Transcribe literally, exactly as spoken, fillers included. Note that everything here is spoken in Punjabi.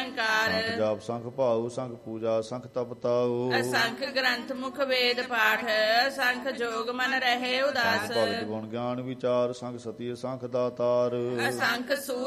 ਨਿਰੰਕਾਰ ਸੰਖ ਜਾਪ ਸੰਖ ਭਾਉ ਸੰਖ ਪੂਜਾ ਸੰਖ ਤਪ ਤਾਉ ਅਸੰਖ ਗ੍ਰੰਥ ਮੁਖ ਵੇਦ ਪਾਠ ਅਸੰਖ ਜੋਗ ਮਨ ਰਹੇ ਉਦਾਸ ਭਗਤ ਗੁਣ ਗਿਆਨ ਵਿਚਾਰ ਸੰਖ ਸਤੀ ਸੰਖ ਦਾਤਾਰ ਅਸੰਖ ਸੂ